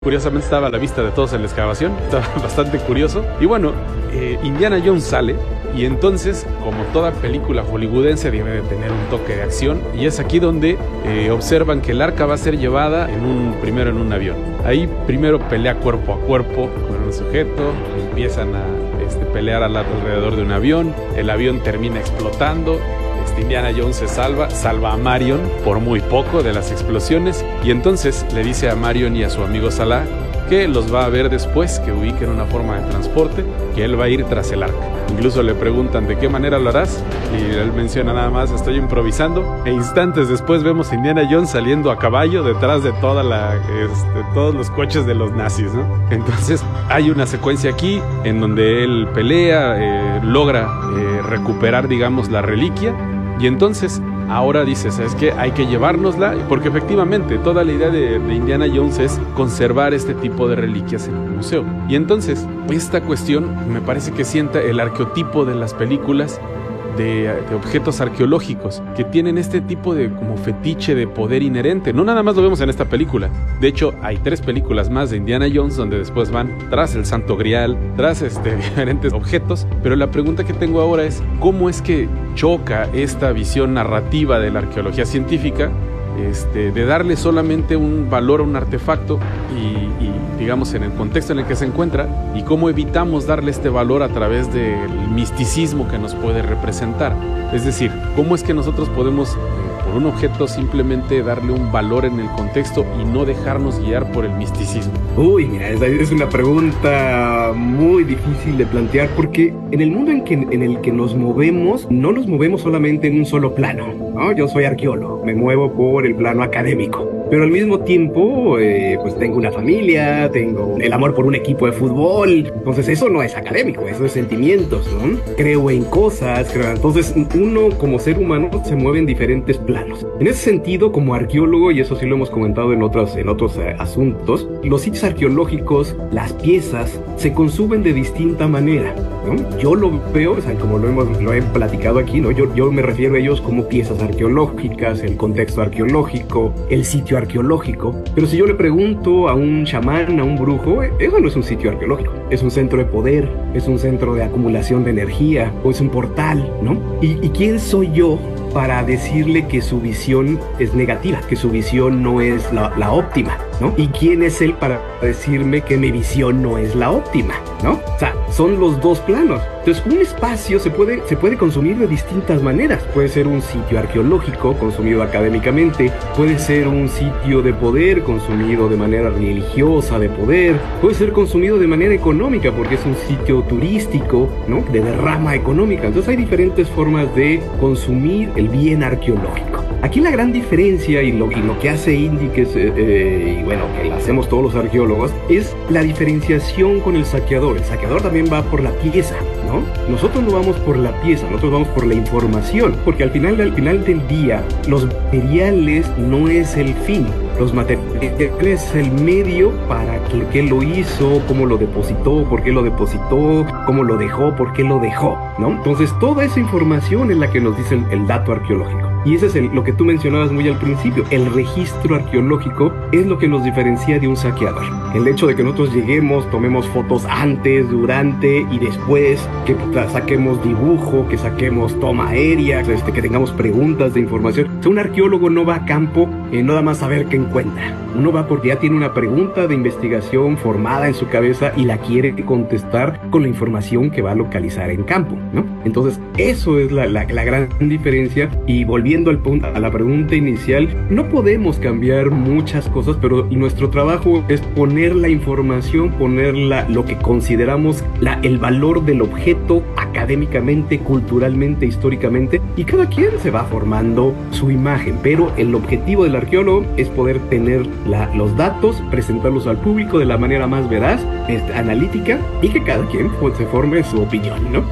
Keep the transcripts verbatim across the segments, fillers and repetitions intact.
Curiosamente estaba a la vista de todos en la excavación, estaba bastante curioso. Y bueno, eh, Indiana Jones sale y entonces, como toda película hollywoodense, debe de tener un toque de acción. Y es aquí donde eh, observan que el arca va a ser llevada en un, primero en un avión. Ahí primero pelea cuerpo a cuerpo con un sujeto, empiezan a este, pelear al alrededor de un avión, el avión termina explotando. Indiana Jones se salva, salva a Marion por muy poco de las explosiones y entonces le dice a Marion y a su amigo Salah que los va a ver después, que ubiquen una forma de transporte, que él va a ir tras el arca. Incluso le preguntan ¿de qué manera lo harás? Y él menciona nada más estoy improvisando e instantes después vemos a Indiana Jones saliendo a caballo detrás de toda la, este, todos los coches de los nazis, ¿no? Entonces hay una secuencia aquí en donde él pelea, eh, logra eh, recuperar digamos la reliquia. Y entonces, ahora dice, ¿sabes qué? Hay que llevárnosla, porque efectivamente toda la idea de, de Indiana Jones es conservar este tipo de reliquias en el museo. Y entonces, esta cuestión me parece que sienta el arqueotipo de las películas de, de objetos arqueológicos, que tienen este tipo de como fetiche de poder inherente. No nada más lo vemos en esta película. De hecho, hay tres películas más de Indiana Jones donde después van tras el Santo Grial, tras este, diferentes objetos. Pero la pregunta que tengo ahora es, ¿cómo es que choca esta visión narrativa de la arqueología científica este, de darle solamente un valor a un artefacto y, y digamos en el contexto en el que se encuentra, y cómo evitamos darle este valor a través del misticismo que nos puede representar? Es decir, ¿cómo es que nosotros podemos eh, por un objeto simplemente darle un valor en el contexto y no dejarnos guiar por el misticismo? Uy, mira, esa es una pregunta muy difícil de plantear, porque en el mundo en, que, en el que nos movemos, no nos movemos solamente en un solo plano, ¿no? Yo soy arqueólogo, me muevo por el plano académico, pero al mismo tiempo, eh, pues tengo una familia, tengo el amor por un equipo de fútbol, entonces eso no es académico, eso es sentimientos, ¿no? Creo en cosas, creo, entonces uno como ser humano se mueve en diferentes planos. En ese sentido, como arqueólogo, y eso sí lo hemos comentado en otros, en otros eh, asuntos, los sitios arqueológicos, las piezas, se consumen de distinta manera, ¿no? Yo lo veo, o sea, como lo hemos lo he platicado aquí, ¿no? Yo, yo me refiero a ellos como piezas arqueológicas, el contexto arqueológico, el sitio arqueológico. Pero si yo le pregunto a un chamán, a un brujo, eso no es un sitio arqueológico, es un centro de poder, es un centro de acumulación de energía, o es un portal, ¿no? ¿Y, y quién soy yo para decirle que su visión es negativa, que su visión no es la, la óptima, ¿no? ¿Y quién es él para decirme que mi visión no es la óptima, ¿no? O sea, son los dos planos. Entonces, un espacio se puede, se puede consumir de distintas maneras. Puede ser un sitio arqueológico, consumido académicamente. Puede ser un sitio de poder, consumido de manera religiosa, de poder. Puede ser consumido de manera económica, porque es un sitio turístico, ¿no? De derrama económica. Entonces, hay diferentes formas de consumir el bien arqueológico. Aquí la gran diferencia y lo, y lo que hace Indy, que es, eh, eh, y bueno, que lo hacemos todos los arqueólogos, es la diferenciación con el saqueador. El saqueador también va por la pieza, ¿no? Nosotros no vamos por la pieza, nosotros vamos por la información, porque al final, al final del día, los materiales no es el fin. Los materiales es el medio para que, que lo hizo, cómo lo depositó, por qué lo depositó, cómo lo dejó, por qué lo dejó, ¿no? Entonces, toda esa información es la que nos dice el, el dato arqueológico. Y ese es el, lo que tú mencionabas muy al principio. El registro arqueológico es lo que nos diferencia de un saqueador. El hecho de que nosotros lleguemos, tomemos fotos antes, durante y después, que saquemos dibujo, que saquemos toma aérea, este, que tengamos preguntas de información. O sea, un arqueólogo no va a campo eh, no nada más a ver qué encuentra. Uno va porque ya tiene una pregunta de investigación formada en su cabeza y la quiere contestar con la información que va a localizar en campo, ¿no? Entonces, eso es la, la, la gran diferencia. Y volviendo al punto, a la pregunta inicial, no podemos cambiar muchas cosas, pero nuestro trabajo es poner la información, poner la, lo que consideramos la, el valor del objeto académicamente, culturalmente, históricamente, y cada quien se va formando su imagen, pero el objetivo del arqueólogo es poder tener la, los datos, presentarlos al público de la manera más veraz, este, analítica, y que cada quien pues, se forme su opinión, ¿no?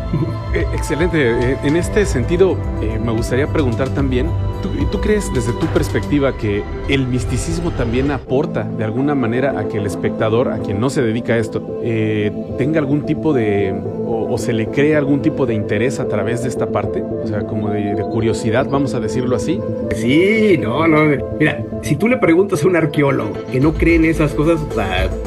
Excelente. En este sentido, eh, me gustaría preguntar también, ¿tú, ¿tú crees desde tu perspectiva que el misticismo también aporta de alguna manera a que el, espectador, a quien no se dedica a esto, eh, tenga algún tipo de, o, o se le cree algún tipo de interés a través de esta parte, o sea, como de, de curiosidad, vamos a decirlo así. Sí, no, no. Mira, si tú le preguntas a un arqueólogo que no cree en esas cosas, o sea,